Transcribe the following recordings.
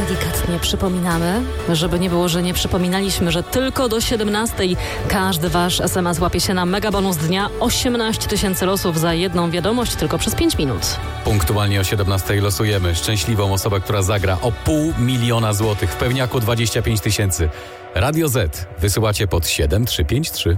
delikatnie przypominamy, żeby nie było, że nie przypominaliśmy, że tylko do 17:00 każdy wasz SMS łapie się na megabonus dnia. 18 000 losów za jedną wiadomość tylko przez 5 minut. Punktualnie o 17:00 losujemy szczęśliwą osobę, która zagra o 500 000 złotych w pewniaku 25 000. Radio Z wysyłacie pod 7353.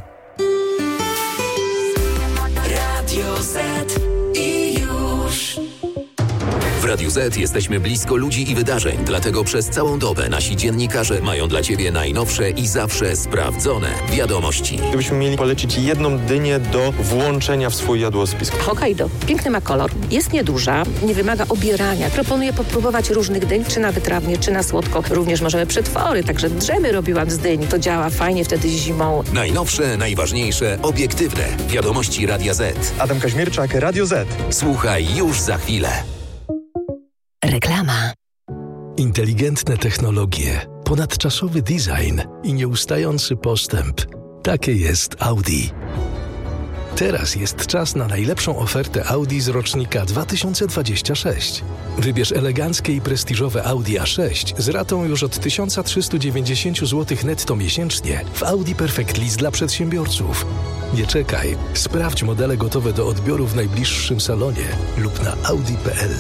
Radio Z i już. W Radiu Z jesteśmy blisko ludzi i wydarzeń, dlatego przez całą dobę nasi dziennikarze mają dla Ciebie najnowsze i zawsze sprawdzone wiadomości. Gdybyśmy mieli polecić jedną dynię do włączenia w swój jadłospis. Hokkaido. Piękny ma kolor. Jest nieduża, nie wymaga obierania. Proponuję popróbować różnych dyń, czy na wytrawnie, czy na słodko. Również możemy przetwory, także drzemy robiłam z dyń. To działa fajnie wtedy zimą. Najnowsze, najważniejsze, obiektywne wiadomości Radia Z. Adam Kaźmierczak, Radio Z. Słuchaj już za chwilę. Reklama. Inteligentne technologie, ponadczasowy design i nieustający postęp. Takie jest Audi. Teraz jest czas na najlepszą ofertę Audi z rocznika 2026. Wybierz eleganckie i prestiżowe Audi A6 z ratą już od 1390 zł netto miesięcznie w Audi Perfect Lease dla przedsiębiorców. Nie czekaj, sprawdź modele gotowe do odbioru w najbliższym salonie lub na audi.pl.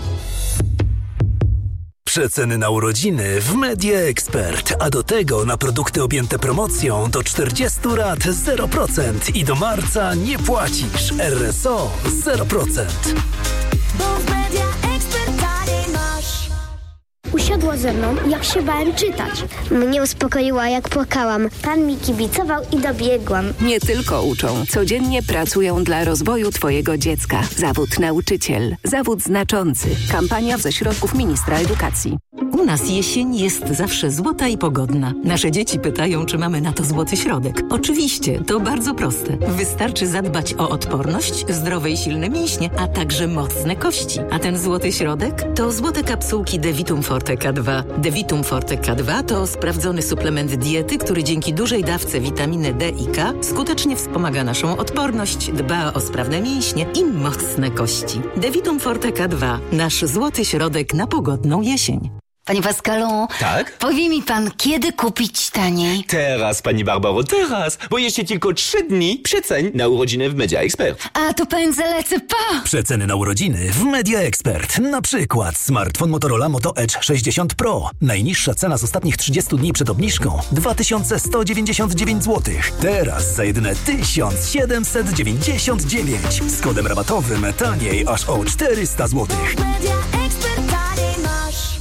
Przeceny na urodziny w Media Expert, a do tego na produkty objęte promocją do 40 rat 0% i do marca nie płacisz. RSO 0%. Bo w Media Expert taniej masz. Usiadła ze mną, jak się bałem czytać. Mnie uspokoiła, jak płakałam. Pan mi kibicował i dobiegłam. Nie tylko uczą, codziennie pracują dla rozwoju Twojego dziecka. Zawód nauczyciel. Zawód znaczący. Kampania ze środków Ministra Edukacji. U nas jesień jest zawsze złota i pogodna. Nasze dzieci pytają, czy mamy na to złoty środek. Oczywiście, to bardzo proste. Wystarczy zadbać o odporność, zdrowe i silne mięśnie, a także mocne kości. A ten złoty środek to złote kapsułki Devitum Forte K2. Devitum Forte K2 to sprawdzony suplement diety, który dzięki dużej dawce witaminy D i K skutecznie wspomaga naszą odporność, dba o sprawne mięśnie i mocne kości. Devitum Forte K2. Nasz złoty środek na pogodną jesień. Panie Pascalu, tak? Powie mi pan, kiedy kupić taniej? Teraz, pani Barbaro, teraz, bo jeszcze tylko 3 dni przecen na urodziny w Media Expert. A to pędzę lecę, pa! Przeceny na urodziny w Media Expert. Na przykład smartfon Motorola Moto Edge 60 Pro. Najniższa cena z ostatnich 30 dni przed obniżką 2199 zł. Teraz za jedyne 1799. Z kodem rabatowym taniej aż o 400 zł. Media Expert taniej masz.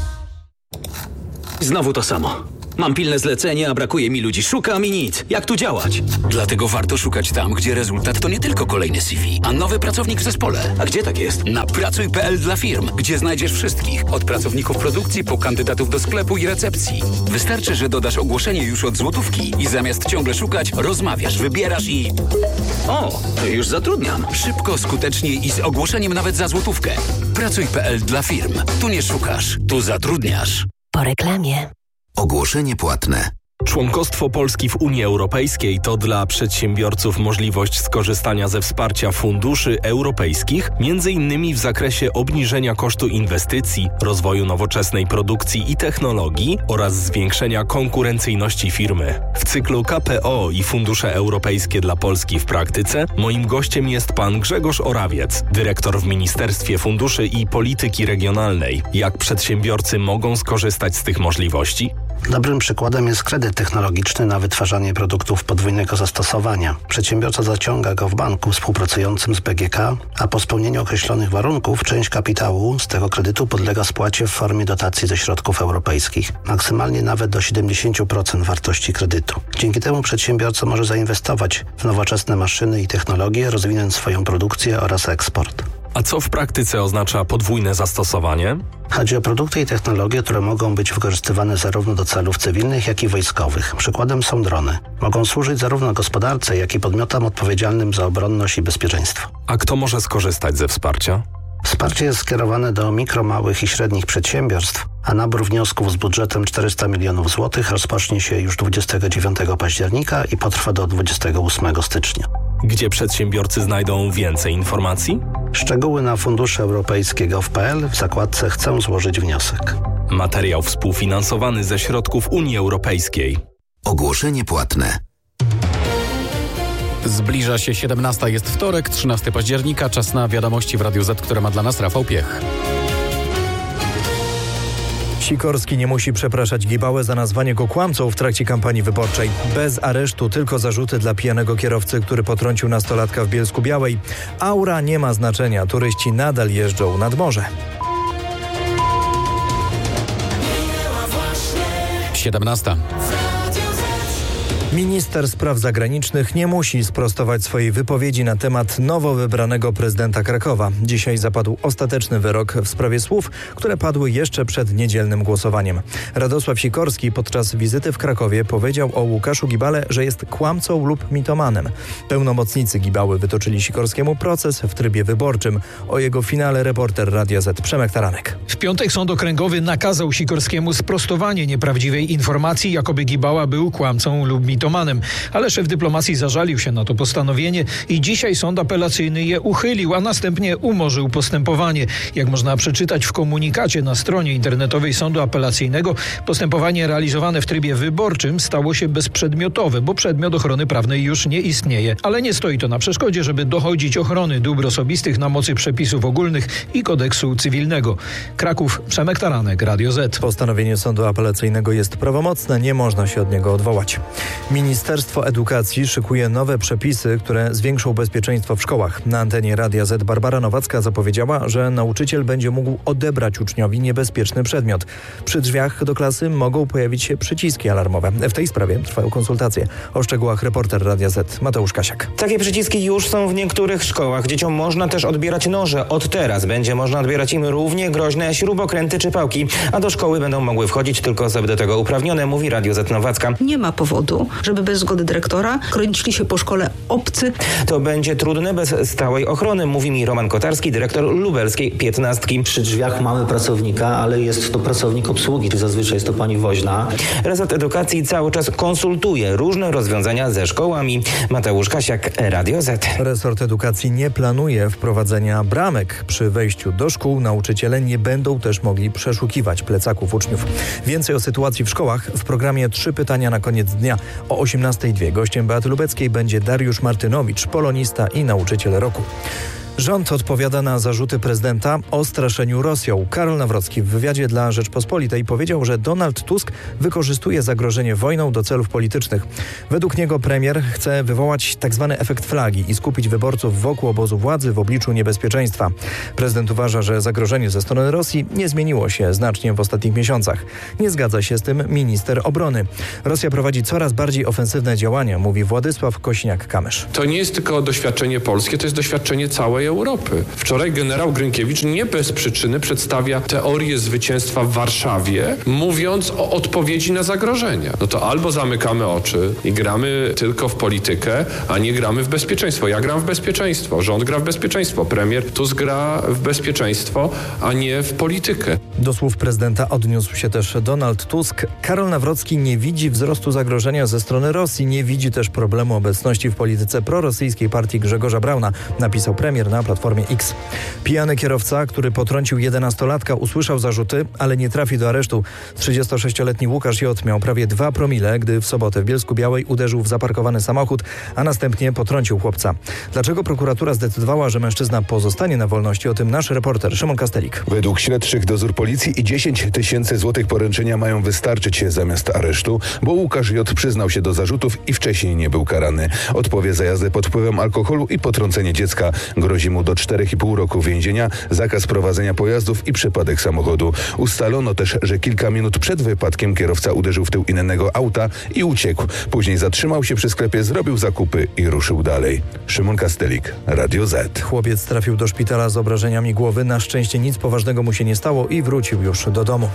Znowu to samo. Mam pilne zlecenie, a brakuje mi ludzi. Szukam i nic. Jak tu działać? Dlatego warto szukać tam, gdzie rezultat to nie tylko kolejny CV, a nowy pracownik w zespole. A gdzie tak jest? Na pracuj.pl dla firm, gdzie znajdziesz wszystkich. Od pracowników produkcji po kandydatów do sklepu i recepcji. Wystarczy, że dodasz ogłoszenie już od złotówki i zamiast ciągle szukać, rozmawiasz, wybierasz i... O, to już zatrudniam. Szybko, skutecznie i z ogłoszeniem nawet za złotówkę. Pracuj.pl dla firm. Tu nie szukasz, tu zatrudniasz. Po reklamie. Ogłoszenie płatne. Członkostwo Polski w Unii Europejskiej to dla przedsiębiorców możliwość skorzystania ze wsparcia funduszy europejskich, m.in. w zakresie obniżenia kosztu inwestycji, rozwoju nowoczesnej produkcji i technologii oraz zwiększenia konkurencyjności firmy. W cyklu KPO i Fundusze Europejskie dla Polski w praktyce moim gościem jest pan Grzegorz Orawiec, dyrektor w Ministerstwie Funduszy i Polityki Regionalnej. Jak przedsiębiorcy mogą skorzystać z tych możliwości? Dobrym przykładem jest kredyt technologiczny na wytwarzanie produktów podwójnego zastosowania. Przedsiębiorca zaciąga go w banku współpracującym z BGK, a po spełnieniu określonych warunków część kapitału z tego kredytu podlega spłacie w formie dotacji ze środków europejskich, maksymalnie nawet do 70% wartości kredytu. Dzięki temu przedsiębiorca może zainwestować w nowoczesne maszyny i technologie, rozwinąć swoją produkcję oraz eksport. A co w praktyce oznacza podwójne zastosowanie? Chodzi o produkty i technologie, które mogą być wykorzystywane zarówno do celów cywilnych, jak i wojskowych. Przykładem są drony. Mogą służyć zarówno gospodarce, jak i podmiotom odpowiedzialnym za obronność i bezpieczeństwo. A kto może skorzystać ze wsparcia? Wsparcie jest skierowane do mikro, małych i średnich przedsiębiorstw, a nabór wniosków z budżetem 400 milionów złotych rozpocznie się już 29 października i potrwa do 28 stycznia. Gdzie przedsiębiorcy znajdą więcej informacji? Szczegóły na fundusze europejskie.gov.pl w zakładce Chcę złożyć wniosek. Materiał współfinansowany ze środków Unii Europejskiej. Ogłoszenie płatne. Zbliża się 17. Jest wtorek, 13 października. Czas na wiadomości w Radiu Z, które ma dla nas Rafał Piech. Sikorski nie musi przepraszać Gibałę za nazwanie go kłamcą w trakcie kampanii wyborczej. Bez aresztu, tylko zarzuty dla pijanego kierowcy, który potrącił nastolatka w Bielsku-Białej. Aura nie ma znaczenia, turyści nadal jeżdżą nad morze. 17. Minister spraw zagranicznych nie musi sprostować swojej wypowiedzi na temat nowo wybranego prezydenta Krakowa. Dzisiaj zapadł ostateczny wyrok w sprawie słów, które padły jeszcze przed niedzielnym głosowaniem. Radosław Sikorski podczas wizyty w Krakowie powiedział o Łukaszu Gibale, że jest kłamcą lub mitomanem. Pełnomocnicy Gibały wytoczyli Sikorskiemu proces w trybie wyborczym. O jego finale reporter Radia Z Przemek Taranek. W piątek Sąd Okręgowy nakazał Sikorskiemu sprostowanie nieprawdziwej informacji, jakoby Gibała był kłamcą lub mitomanem. Ale szef dyplomacji zażalił się na to postanowienie i dzisiaj sąd apelacyjny je uchylił, a następnie umorzył postępowanie. Jak można przeczytać w komunikacie na stronie internetowej sądu apelacyjnego, postępowanie realizowane w trybie wyborczym stało się bezprzedmiotowe, bo przedmiot ochrony prawnej już nie istnieje. Ale nie stoi to na przeszkodzie, żeby dochodzić ochrony dóbr osobistych na mocy przepisów ogólnych i kodeksu cywilnego. Kraków, Przemek Taranek, Radio Z. Postanowienie sądu apelacyjnego jest prawomocne, nie można się od niego odwołać. Ministerstwo Edukacji szykuje nowe przepisy, które zwiększą bezpieczeństwo w szkołach. Na antenie Radia Z Barbara Nowacka zapowiedziała, że nauczyciel będzie mógł odebrać uczniowi niebezpieczny przedmiot. Przy drzwiach do klasy mogą pojawić się przyciski alarmowe. W tej sprawie trwają konsultacje. O szczegółach reporter Radia Z Mateusz Kasiak. Takie przyciski już są w niektórych szkołach. Dzieciom można też odbierać noże. Od teraz będzie można odbierać im równie groźne śrubokręty czy pałki, a do szkoły będą mogły wchodzić tylko osoby do tego uprawnione, mówi Radio Z Nowacka. Nie ma powodu, żeby bez zgody dyrektora kręcili się po szkole obcy. To będzie trudne bez stałej ochrony, mówi mi Roman Kotarski, dyrektor lubelskiej 15. Przy drzwiach mamy pracownika, ale jest to pracownik obsługi, zazwyczaj jest to pani woźna. Resort Edukacji cały czas konsultuje różne rozwiązania ze szkołami. Mateusz Kasiak, Radio Z. Resort Edukacji nie planuje wprowadzenia bramek. Przy wejściu do szkół nauczyciele nie będą też mogli przeszukiwać plecaków uczniów. Więcej o sytuacji w szkołach w programie 3 pytania na koniec dnia o 18:02. Gościem Beaty Lubeckiej będzie Dariusz Martynowicz, polonista i nauczyciel roku. Rząd odpowiada na zarzuty prezydenta o straszeniu Rosją. Karol Nawrocki w wywiadzie dla Rzeczpospolitej powiedział, że Donald Tusk wykorzystuje zagrożenie wojną do celów politycznych. Według niego premier chce wywołać tzw. efekt flagi i skupić wyborców wokół obozu władzy w obliczu niebezpieczeństwa. Prezydent uważa, że zagrożenie ze strony Rosji nie zmieniło się znacznie w ostatnich miesiącach. Nie zgadza się z tym minister obrony. Rosja prowadzi coraz bardziej ofensywne działania, mówi Władysław Kosiniak-Kamysz. To nie jest tylko doświadczenie polskie, to jest doświadczenie całej Europy. Wczoraj generał Grynkiewicz nie bez przyczyny przedstawia teorię zwycięstwa w Warszawie, mówiąc o odpowiedzi na zagrożenia. No to albo zamykamy oczy i gramy tylko w politykę, a nie gramy w bezpieczeństwo. Ja gram w bezpieczeństwo, rząd gra w bezpieczeństwo, premier Tusk gra w bezpieczeństwo, a nie w politykę. Do słów prezydenta odniósł się też Donald Tusk. Karol Nawrocki nie widzi wzrostu zagrożenia ze strony Rosji, nie widzi też problemu obecności w polityce prorosyjskiej partii Grzegorza Brauna, napisał premier na Platformie X. Pijany kierowca, który potrącił 11-latka, usłyszał zarzuty, ale nie trafi do aresztu. 36-letni Łukasz J. miał prawie 2 promile, gdy w sobotę w Bielsku-Białej uderzył w zaparkowany samochód, a następnie potrącił chłopca. Dlaczego prokuratura zdecydowała, że mężczyzna pozostanie na wolności? O tym nasz reporter Szymon Kastelik. Według śledczych dozór policji i 10 000 złotych poręczenia mają wystarczyć zamiast aresztu, bo Łukasz J. przyznał się do zarzutów i wcześniej nie był karany. Odpowie za jazdę pod wpływem alkoholu i potrącenie dziecka. Grozi mu do 4,5 roku więzienia, zakaz prowadzenia pojazdów i przepadek samochodu. Ustalono też, że kilka minut przed wypadkiem kierowca uderzył w tył innego auta i uciekł. Później zatrzymał się przy sklepie, zrobił zakupy i ruszył dalej. Szymon Kastelik, Radio Z. Chłopiec trafił do szpitala z obrażeniami głowy. Na szczęście nic poważnego mu się nie stało i wrócił już do domu.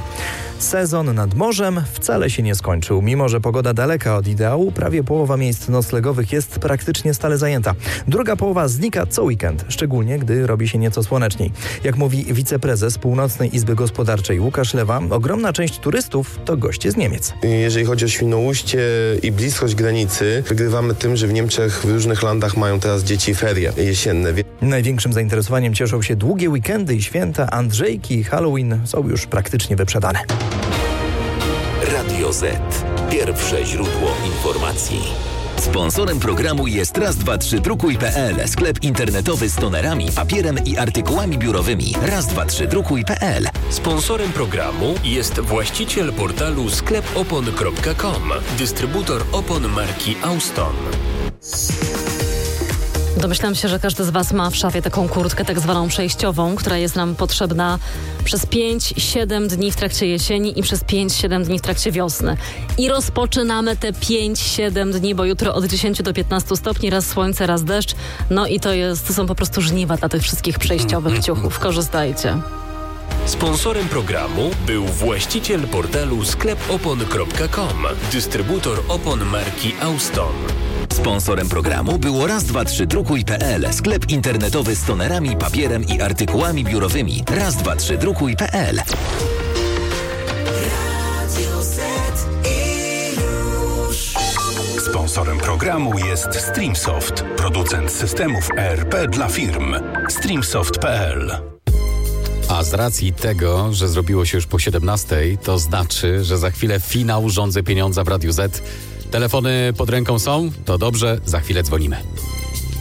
Sezon nad morzem wcale się nie skończył. Mimo że pogoda daleka od ideału, prawie połowa miejsc noclegowych jest praktycznie stale zajęta. Druga połowa znika co weekend, szczególnie gdy robi się nieco słoneczniej. Jak mówi wiceprezes Północnej Izby Gospodarczej Łukasz Lewa, ogromna część turystów to goście z Niemiec. Jeżeli chodzi o Świnoujście i bliskość granicy, wygrywamy tym, że w Niemczech w różnych landach mają teraz dzieci ferie jesienne. Największym zainteresowaniem cieszą się długie weekendy i święta, Andrzejki, Halloween. są już praktycznie wyprzedane. Radio Z. Pierwsze źródło informacji. Sponsorem programu jest raz232.pl, sklep internetowy z tonerami, papierem i artykułami biurowymi. raz232.pl. Sponsorem programu jest właściciel portalu sklepopon.com, dystrybutor opon marki Auston. Domyślam się, że każdy z Was ma w szafie taką kurtkę tak zwaną przejściową, która jest nam potrzebna przez 5-7 dni w trakcie jesieni i przez 5-7 dni w trakcie wiosny. I rozpoczynamy te 5-7 dni, bo jutro od 10 do 15 stopni, raz słońce, raz deszcz. No i to są po prostu żniwa dla tych wszystkich przejściowych ciuchów. Korzystajcie. Sponsorem programu był właściciel portalu sklepopon.com, dystrybutor opon marki Auston. Sponsorem programu było raz232.pl, sklep internetowy z tonerami, papierem i artykułami biurowymi. raz232.pl. Sponsorem programu jest Streamsoft, producent systemów ERP dla firm. Streamsoft.pl. A z racji tego, że zrobiło się już po 17:00, to znaczy, że za chwilę finał Rządzę Pieniądza w Radiu Z. Telefony pod ręką są? To dobrze, za chwilę dzwonimy.